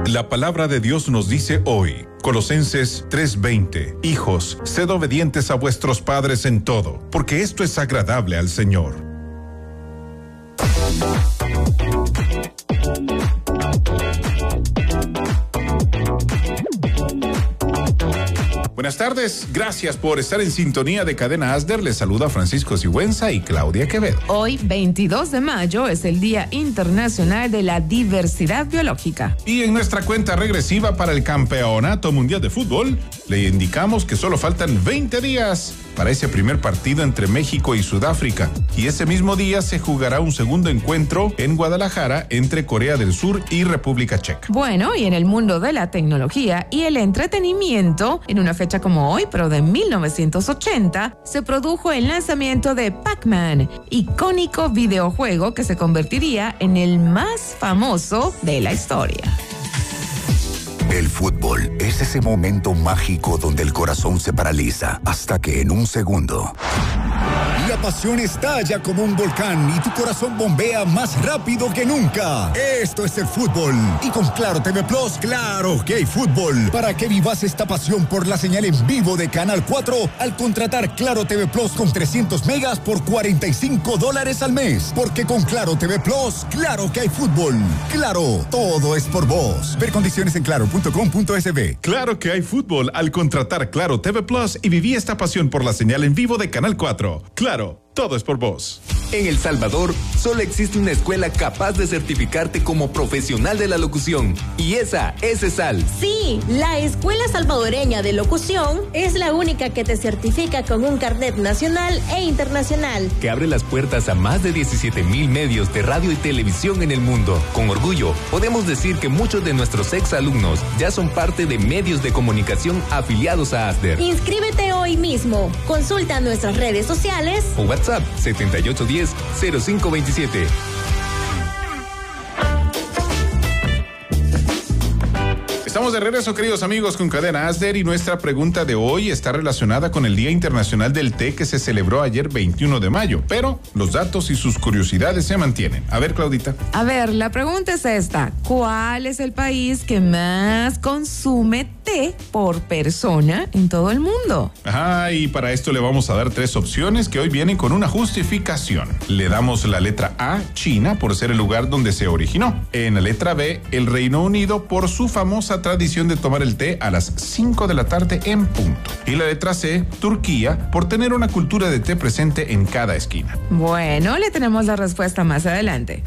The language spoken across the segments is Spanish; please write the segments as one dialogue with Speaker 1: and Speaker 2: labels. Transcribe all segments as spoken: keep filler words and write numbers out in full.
Speaker 1: La palabra de Dios nos dice hoy, Colosenses tres veinte, hijos, sed obedientes a vuestros padres en todo, porque esto es agradable al Señor. Buenas tardes, gracias por estar en sintonía de Cadena Asder. Les saluda Francisco Sigüenza y Claudia Quevedo.
Speaker 2: Hoy, veintidós de mayo, es el Día Internacional de la Diversidad Biológica.
Speaker 1: Y en nuestra cuenta regresiva para el Campeonato Mundial de Fútbol, le indicamos que solo faltan veinte días para ese primer partido entre México y Sudáfrica. Y ese mismo día se jugará un segundo encuentro en Guadalajara entre Corea del Sur y República Checa.
Speaker 2: Bueno, y en el mundo de la tecnología y el entretenimiento, en una fecha como hoy, pero de mil novecientos ochenta, se produjo el lanzamiento de Pac-Man, icónico videojuego que se convertiría en el más famoso de la historia.
Speaker 3: El fútbol es ese momento mágico donde el corazón se paraliza hasta que en un segundo la pasión estalla como un volcán y tu corazón bombea más rápido que nunca. Esto es el fútbol. Y con Claro T V Plus, claro que hay fútbol. Para que vivas esta pasión por la señal en vivo de Canal cuatro al contratar Claro T V Plus con trescientos megas por cuarenta y cinco dólares al mes. Porque con Claro T V Plus, claro que hay fútbol. Claro, todo es por vos. Ver condiciones en claro punto com punto es be.
Speaker 1: Claro que hay fútbol al contratar Claro T V Plus y viví esta pasión por la señal en vivo de Canal cuatro. Claro, todo es por vos.
Speaker 4: En El Salvador, solo existe una escuela capaz de certificarte como profesional de la locución. Y esa es ESAL.
Speaker 5: Sí, la Escuela Salvadoreña de Locución es la única que te certifica con un carnet nacional e internacional.
Speaker 4: Que abre las puertas a más de diecisiete mil medios de radio y televisión en el mundo. Con orgullo, podemos decir que muchos de nuestros exalumnos ya son parte de medios de comunicación afiliados a Asder.
Speaker 5: Inscríbete hoy mismo. Consulta nuestras redes sociales
Speaker 4: o WhatsApp setenta y ocho diez cero cinco veintisiete.
Speaker 1: Estamos de regreso, queridos amigos, con Cadena Asder, y nuestra pregunta de hoy está relacionada con el Día Internacional del Té que se celebró ayer veintiuno de mayo, pero los datos y sus curiosidades se mantienen. A ver, Claudita.
Speaker 2: A ver, la pregunta es esta. ¿Cuál es el país que más consume té por persona en todo el mundo?
Speaker 1: Ajá, y para esto le vamos a dar tres opciones que hoy vienen con una justificación. Le damos la letra A, China, por ser el lugar donde se originó. En la letra B, el Reino Unido, por su famosa tradición de tomar el té a las cinco de la tarde en punto. Y la letra C, Turquía, por tener una cultura de té presente en cada esquina.
Speaker 2: Bueno, le tenemos la respuesta más adelante.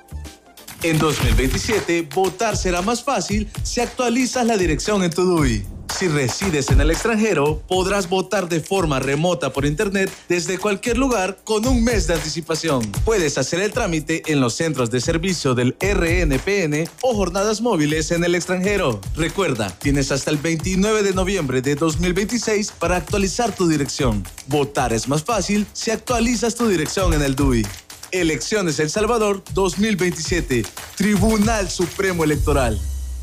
Speaker 6: En dos mil veintisiete, votar será más fácil si actualizas la dirección en tu D U I. Si resides en el extranjero, podrás votar de forma remota por internet desde cualquier lugar con un mes de anticipación. Puedes hacer el trámite en los centros de servicio del R N P N o jornadas móviles en el extranjero. Recuerda, tienes hasta el veintinueve de noviembre de dos mil veintiséis para actualizar tu dirección. Votar es más fácil si actualizas tu dirección en el D U I. Elecciones El Salvador dos mil veintisiete. Tribunal Supremo Electoral.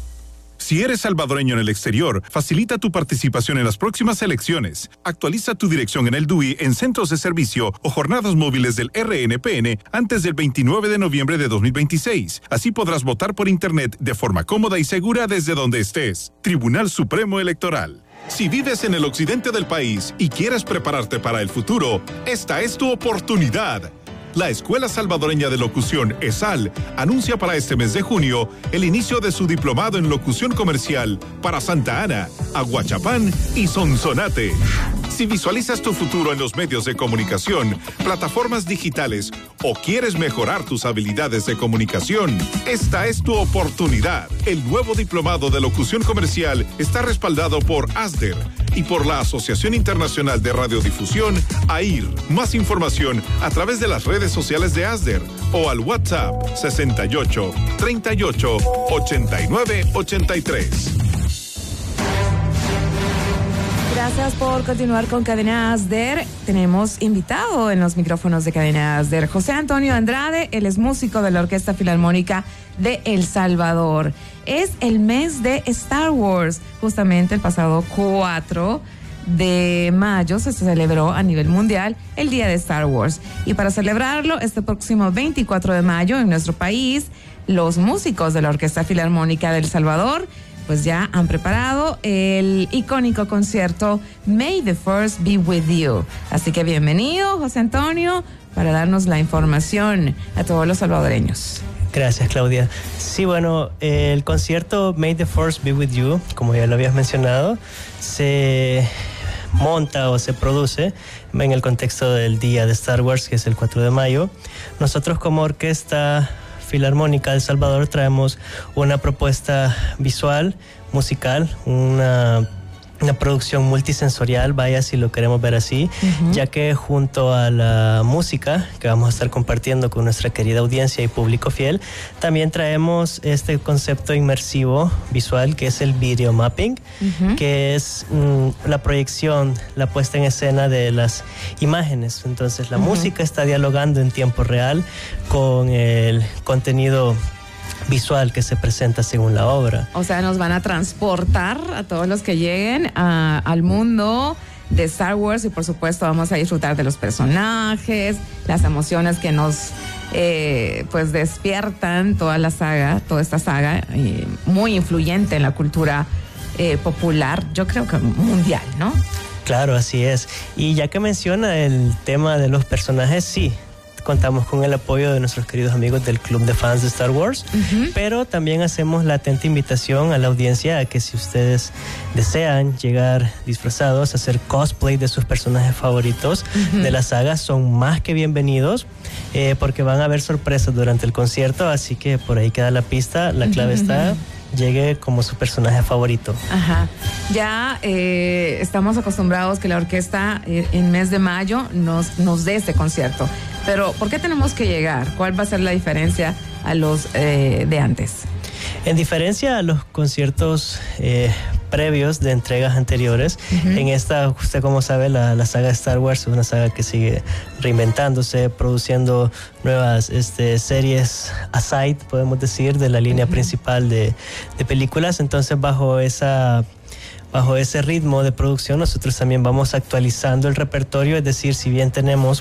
Speaker 1: Si eres salvadoreño en el exterior, facilita tu participación en las próximas elecciones. Actualiza tu dirección en el D U I en centros de servicio o jornadas móviles del R N P N antes del veintinueve de noviembre de dos mil veintiséis. Así podrás votar por internet de forma cómoda y segura desde donde estés. Tribunal Supremo Electoral. Si vives en el occidente del país y quieres prepararte para el futuro, esta es tu oportunidad. La Escuela Salvadoreña de Locución, ESAL, anuncia para este mes de junio el inicio de su diplomado en locución comercial para Santa Ana, Aguachapán y Sonsonate. Si visualizas tu futuro en los medios de comunicación, plataformas digitales o quieres mejorar tus habilidades de comunicación, esta es tu oportunidad. El nuevo diplomado de locución comercial está respaldado por Asder y por la Asociación Internacional de Radiodifusión, A I R. Más información a través de las redes sociales de Asder o al WhatsApp sesenta y ocho, treinta y ocho, ochenta y nueve, ochenta y tres.
Speaker 2: Gracias por continuar con Cadena Asder. Tenemos invitado en los micrófonos de Cadena Asder José Antonio Andrade. Él es músico de la Orquesta Filarmónica de El Salvador. Es el mes de Star Wars. Justamente el pasado cuatro de mayo se celebró a nivel mundial el Día de Star Wars. Y para celebrarlo, este próximo veinticuatro de mayo en nuestro país los músicos de la Orquesta Filarmónica de El Salvador pues ya han preparado el icónico concierto May the Force Be With You. Así que bienvenido, José Antonio, para darnos la información a todos los salvadoreños.
Speaker 7: Gracias, Claudia. Sí, bueno, el concierto May the Force Be With You, como ya lo habías mencionado, se monta o se produce en el contexto del día de Star Wars, que es el cuatro de mayo. Nosotros como Orquesta Filarmónica de El Salvador traemos una propuesta visual, musical, una, una producción multisensorial, vaya si lo queremos ver así, uh-huh. ya que junto a la música que vamos a estar compartiendo con nuestra querida audiencia y público fiel, también traemos este concepto inmersivo visual que es el video mapping, uh-huh. que es mm, la proyección, la puesta en escena de las imágenes. Entonces la uh-huh. música está dialogando en tiempo real con el contenido visual que se presenta según la obra.
Speaker 2: O sea, nos van a transportar a todos los que lleguen a, al mundo de Star Wars y por supuesto vamos a disfrutar de los personajes, las emociones que nos eh, pues despiertan toda la saga, toda esta saga, eh, muy influyente en la cultura eh, popular, yo creo que mundial, ¿no?
Speaker 7: Claro, así es. Y ya que menciona el tema de los personajes, sí, contamos con el apoyo de nuestros queridos amigos del Club de Fans de Star Wars, uh-huh. pero también hacemos la atenta invitación a la audiencia a que si ustedes desean llegar disfrazados, hacer cosplay de sus personajes favoritos uh-huh. de la saga, son más que bienvenidos, eh, porque van a haber sorpresas durante el concierto, así que por ahí queda la pista, la clave uh-huh. está... llegue como su personaje favorito.
Speaker 2: Ajá. Ya eh, estamos acostumbrados que la orquesta eh, en mes de mayo nos, nos dé este concierto. Pero, ¿por qué tenemos que llegar? ¿Cuál va a ser la diferencia a los eh, de antes?
Speaker 7: En diferencia a los conciertos eh, previos de entregas anteriores, uh-huh. en esta, usted como sabe, la, la saga Star Wars es una saga que sigue reinventándose, produciendo nuevas este, series aside, podemos decir, de la línea uh-huh. principal de, de películas. Entonces, bajo esa... Bajo ese ritmo de producción, nosotros también vamos actualizando el repertorio, es decir, si bien tenemos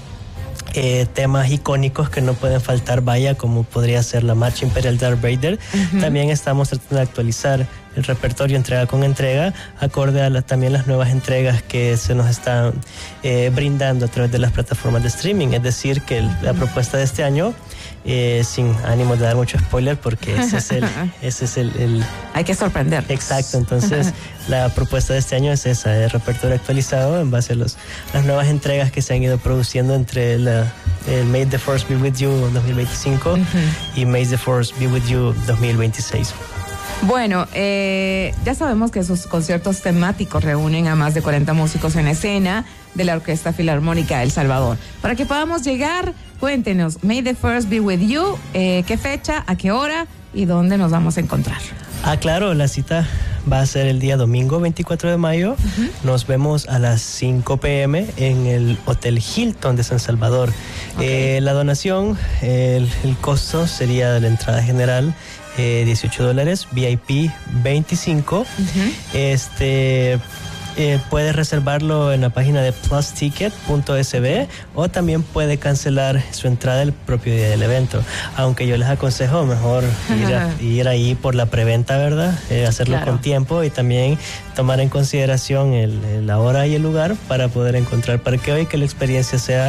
Speaker 7: Eh, temas icónicos que no pueden faltar, vaya, como podría ser la marcha imperial de Darth Vader, uh-huh. también estamos tratando de actualizar el repertorio entrega con entrega, acorde a la, también las nuevas entregas que se nos están eh, brindando a través de las plataformas de streaming. Es decir, que el, la propuesta de este año, eh, sin ánimo de dar mucho spoiler, porque ese es el... ese es el, el
Speaker 2: Hay que sorprender.
Speaker 7: Exacto, entonces la propuesta de este año es esa, el repertorio actualizado en base a los, las nuevas entregas que se han ido produciendo entre la, el May the Force Be With You dos mil veinticinco uh-huh. y May the Force Be With You dos mil veintiséis.
Speaker 2: Bueno, eh, ya sabemos que sus conciertos temáticos reúnen a más de cuarenta músicos en escena de la Orquesta Filarmónica de El Salvador. Para que podamos llegar, cuéntenos, May the Force Be With You, eh, qué fecha, a qué hora y dónde nos vamos a encontrar.
Speaker 7: Ah, claro, la cita va a ser el día domingo veinticuatro de mayo. Uh-huh. Nos vemos a las cinco p.m. en el Hotel Hilton de San Salvador. Okay. Eh, la donación, el, el costo sería de la entrada general eh, dieciocho dólares, V I P veinticinco. Uh-huh. Este... Eh, puede reservarlo en la página de plus ticket punto s b o también puede cancelar su entrada el propio día del evento, aunque yo les aconsejo mejor ir, a, ir ahí por la preventa, ¿verdad? Eh, hacerlo claro. con tiempo y también tomar en consideración el, la hora y el lugar para poder encontrar parqueo y que la experiencia sea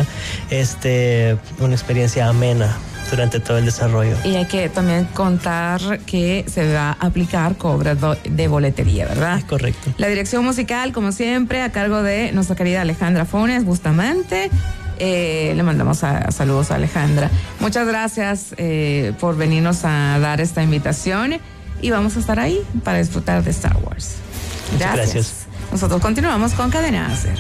Speaker 7: este, una experiencia amena durante todo el desarrollo.
Speaker 2: Y hay que también contar que se va a aplicar cobro de boletería, ¿verdad?
Speaker 7: Es correcto.
Speaker 2: La dirección musical, como siempre, a cargo de nuestra querida Alejandra Funes Bustamante. Eh, le mandamos a, saludos a Alejandra. Muchas gracias eh, por venirnos a dar esta invitación y vamos a estar ahí para disfrutar de Star Wars. Gracias.
Speaker 7: Muchas gracias.
Speaker 2: Nosotros continuamos con Cadena Acer.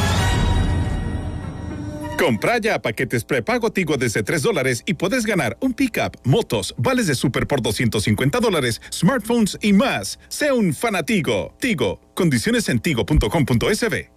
Speaker 1: Compra ya paquetes prepago Tigo desde tres dólares y puedes ganar un pickup, motos, vales de súper por doscientos cincuenta dólares, smartphones y más. Sea un fanatigo. Tigo. Condiciones en tigo punto com punto s b.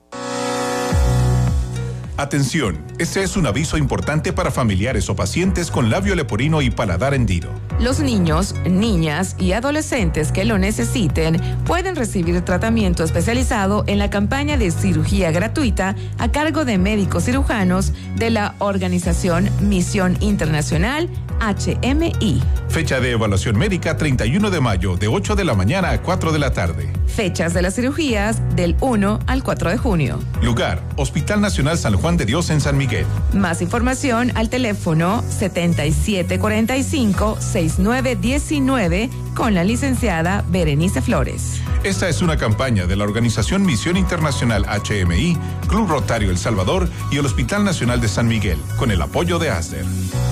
Speaker 1: Atención, este es un aviso importante para familiares o pacientes con labio leporino y paladar hendido.
Speaker 2: Los niños, niñas y adolescentes que lo necesiten pueden recibir tratamiento especializado en la campaña de cirugía gratuita a cargo de médicos cirujanos de la organización Misión Internacional H M I.
Speaker 1: Fecha de evaluación médica treinta y uno de mayo, de ocho de la mañana a cuatro de la tarde.
Speaker 2: Fechas de las cirugías del uno al cuatro de junio.
Speaker 1: Lugar, Hospital Nacional San Juan de Dios en San Miguel.
Speaker 2: Más información al teléfono setenta y siete cuarenta y cinco, sesenta y nueve diecinueve con la licenciada Berenice Flores.
Speaker 1: Esta es una campaña de la Organización Misión Internacional H M I, Club Rotario El Salvador y el Hospital Nacional de San Miguel, con el apoyo de ASDER.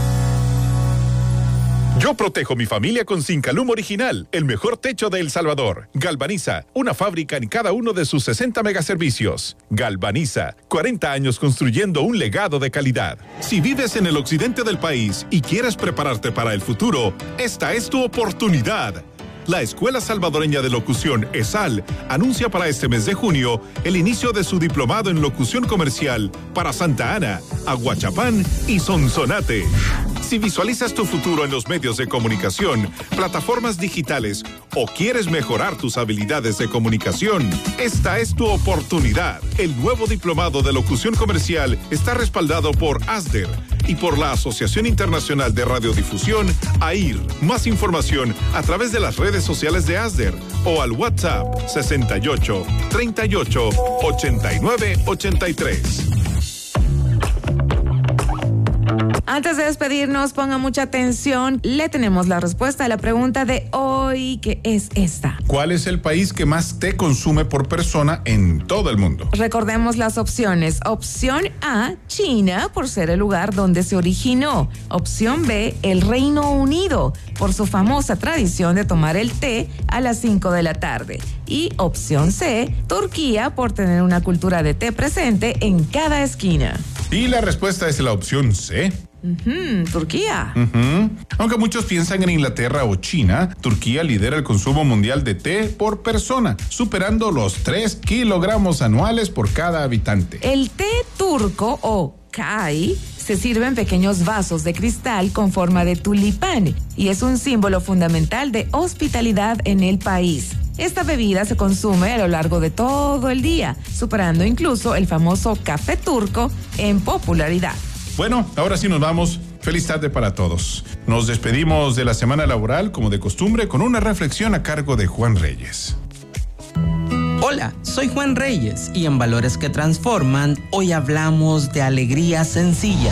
Speaker 1: Yo protejo mi familia con Zincalum Original, el mejor techo de El Salvador. Galvaniza, una fábrica en cada uno de sus sesenta megaservicios. Galvaniza, cuarenta años construyendo un legado de calidad. Si vives en el occidente del país y quieres prepararte para el futuro, esta es tu oportunidad. La Escuela Salvadoreña de Locución, ESAL, anuncia para este mes de junio el inicio de su diplomado en locución comercial para Santa Ana, Aguachapán y Sonsonate. Si visualizas tu futuro en los medios de comunicación, plataformas digitales o quieres mejorar tus habilidades de comunicación, esta es tu oportunidad. El nuevo diplomado de locución comercial está respaldado por ASDER y por la Asociación Internacional de Radiodifusión, A I R. Más información a través de las redes sociales de ASDER o al WhatsApp sesenta y ocho, treinta y ocho, ochenta y nueve, ochenta y tres.
Speaker 2: Antes de despedirnos, ponga mucha atención. Le tenemos la respuesta a la pregunta de hoy, que es esta.
Speaker 1: ¿Cuál es el país que más té consume por persona en todo el mundo?
Speaker 2: Recordemos las opciones. Opción A, China, por ser el lugar donde se originó. Opción B, el Reino Unido, por su famosa tradición de tomar el té a las cinco de la tarde. Y opción C, Turquía, por tener una cultura de té presente en cada esquina.
Speaker 1: Y la respuesta es la opción C.
Speaker 2: Uh-huh, Turquía.
Speaker 1: Uh-huh. Aunque muchos piensan en Inglaterra o China, Turquía lidera el consumo mundial de té por persona, superando los tres kilogramos anuales por cada habitante.
Speaker 2: El té turco o chai se sirve en pequeños vasos de cristal con forma de tulipán y es un símbolo fundamental de hospitalidad en el país. Esta bebida se consume a lo largo de todo el día, superando incluso el famoso café turco en popularidad.
Speaker 1: Bueno, ahora sí nos vamos. Feliz tarde para todos. Nos despedimos de la semana laboral, como de costumbre, con una reflexión a cargo de Juan Reyes.
Speaker 8: Hola, soy Juan Reyes y en Valores que Transforman hoy hablamos de alegría sencilla.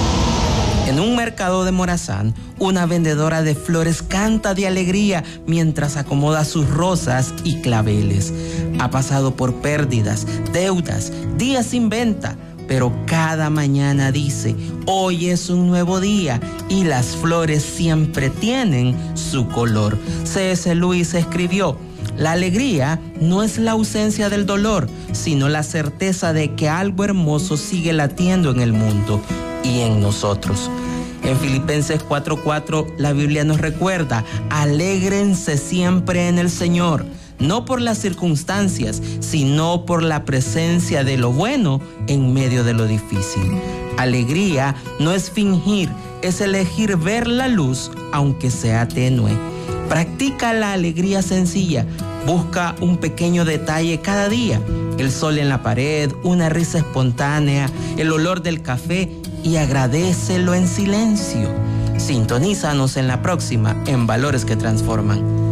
Speaker 8: En un mercado de Morazán, una vendedora de flores canta de alegría mientras acomoda sus rosas y claveles. Ha pasado por pérdidas, deudas, días sin venta, pero cada mañana dice, hoy es un nuevo día y las flores siempre tienen su color. C S Lewis escribió, la alegría no es la ausencia del dolor, sino la certeza de que algo hermoso sigue latiendo en el mundo y en nosotros. En Filipenses cuatro cuatro, la Biblia nos recuerda, alégrense siempre en el Señor, no por las circunstancias, sino por la presencia de lo bueno en medio de lo difícil. Alegría no es fingir, es elegir ver la luz, aunque sea tenue. Practica la alegría sencilla, busca un pequeño detalle cada día, el sol en la pared, una risa espontánea, el olor del café y agradécelo en silencio. Sintonízanos en la próxima en Valores que Transforman.